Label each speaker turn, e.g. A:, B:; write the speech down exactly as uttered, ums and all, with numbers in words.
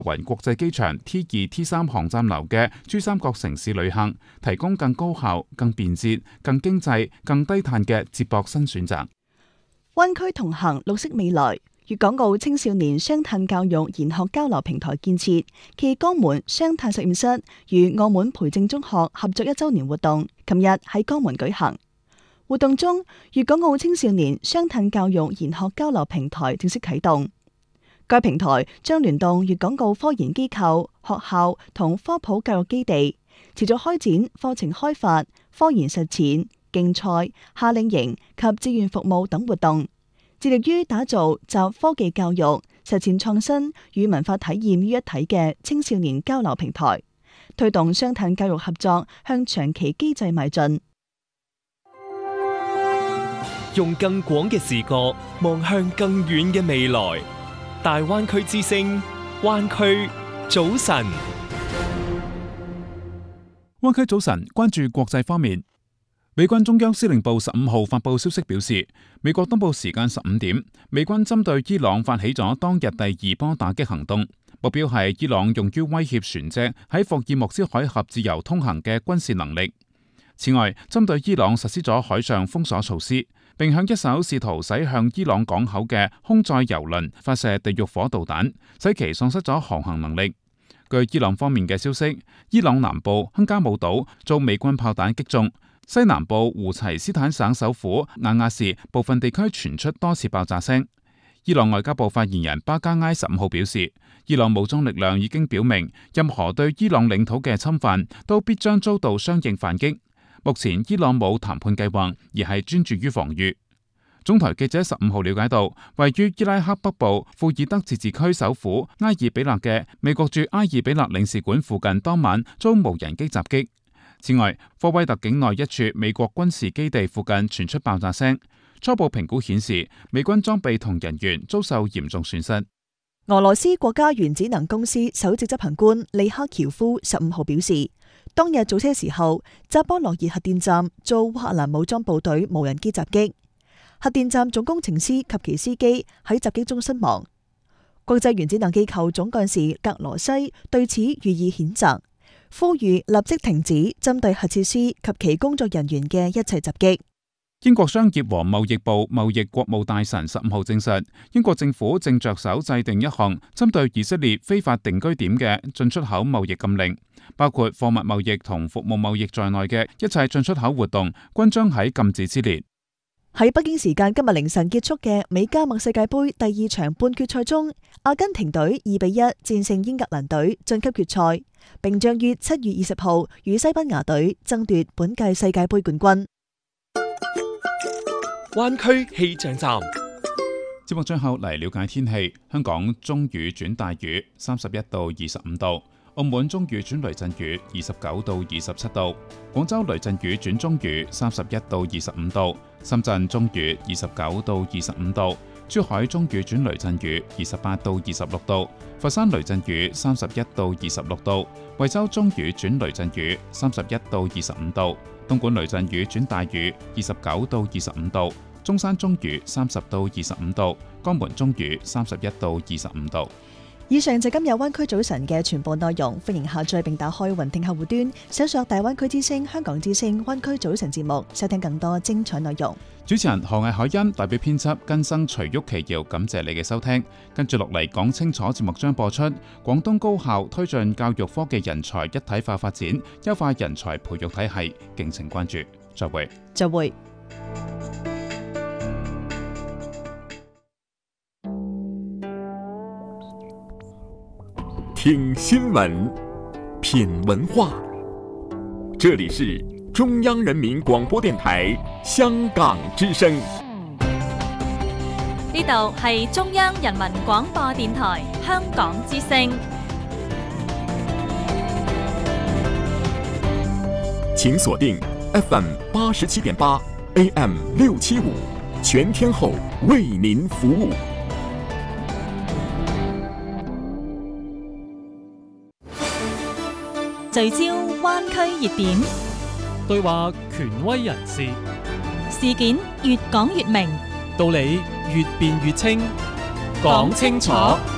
A: 雲國際機場 T 二 T 三航站樓嘅珠三角城市旅行，提供更高效、更便捷、更經濟、更低碳嘅接駁新選擇。
B: 灣區同行綠色未來，粵港澳青少年雙碳教育研學交流平台建設暨江門雙碳實驗室與澳門培正中學合作一週年活動，琴日喺江門舉行。活動中，粵港澳青少年雙碳教育研學交流平台正式啟動。該平台將聯動粵港澳科研機構、學校同科普教育基地，持續開展課程開發、科研實踐、競賽、夏令營及志願服務等活動，致力於打造集科技教育、實踐創新與文化體驗於一體嘅青少年交流平台，推動雙碳教育合作向長期機制邁進。
C: 用更廣嘅視覺望向更遠嘅未來。大灣區之聲，灣區早晨。
A: 灣區早晨，關注國際方面。美軍中央司令部十五號發布消息表示，美國東部時間十五點，美軍針對伊朗發起咗當日第二波打擊行動，目標係伊朗用於威脅船隻喺霍爾木茲海峽自由通行嘅軍事能力。此外，針對伊朗實施咗海上封鎖措施，並向一艘試圖駛向伊朗港口嘅空載油輪發射地獄火導彈，使其喪失咗航行能力。據伊朗方面嘅消息，伊朗南部亨加姆島遭美軍炮彈擊中，西南部胡齊斯坦省首府雅亞士部分地區傳出多次爆炸聲。伊朗外交部發言人巴加埃十五號表示，伊朗武裝力量已經表明，任何對伊朗領土嘅侵犯都必將遭到相應反擊。目前伊朗冇談判計劃，而係專注於防禦。總台記者十五號了解到，位於伊拉克北部庫爾德自治區首府埃爾比勒嘅美國駐埃爾比勒領事館附近當晚遭無人機襲擊。此外，科威特境內一處美國軍事基地附近傳出爆炸聲。初步評估顯示，美軍裝備同人員遭受嚴重損失。
B: 俄羅斯國家原子能公司首席執行官利克喬夫十五號表示，當日早些時候，扎波羅熱核電站遭烏克蘭武裝部隊無人機襲擊，核電站總工程師及其司機喺襲擊中身亡。國際原子能機構總幹事格羅西對此予以譴責，呼籲立即停止針對核設施及其工作人員嘅一切襲擊。
A: 英國商業和貿易部貿易國務大臣十五號證實，英國政府正着手制定一項針對以色列非法定居點嘅進出口貿易禁令，包括貨物貿易同服務貿易在內嘅一切進出口活動均將喺禁止之列。
B: 喺北京時間今日凌晨結束嘅美加墨世界盃第二場半決賽中，阿根廷隊二比一戰勝英格蘭隊晉級決賽，並將於七月二十號與西班牙隊爭奪本屆世界盃冠軍。
C: 灣區氣象站，
A: 節目最後嚟了解天氣。香港中雨轉大雨，三十一到二十五度；澳門中雨轉雷陣雨，二十九到二十七度；廣州雷陣雨轉中雨，三十一到二十五度；深圳中雨，二十九到二十五度；珠海中雨轉雷陣雨，二十八到二十六度；佛山雷陣雨，三十一到二十六度；惠州中雨轉雷陣雨，三十一到二十五度；東莞雷陣雨轉大雨，二十九到二十五度；中山中雨，三十到二十五度；江門中雨，三十一到二十五度。
B: 以上就今日灣區早晨嘅全部內容，歡迎下載並打開雲聽客戶端，搜索大灣區之聲、香港之聲、灣區早晨節目，收聽更多精彩內容。
A: 主持人何藝海欣代表編輯根生徐旭奇瑤，感謝你嘅收聽。跟住落嚟講清楚節目將播出。廣東高校推進教育科技人才一體化發展，優化人才培育體系，敬請關注。再會。
B: 再會。
D: 聽新聞，品文化，這裏是中央人民廣播電台香港之聲。
E: 呢度係中央人民廣播電台香港之聲。
D: 請鎖定 F M 八十七點八 A M 六七五，全天候為您服務。
E: 聚焦灣區熱點，
F: 對話權威人士，
E: 事件越講越明，
F: 道理越辯越清，講清楚。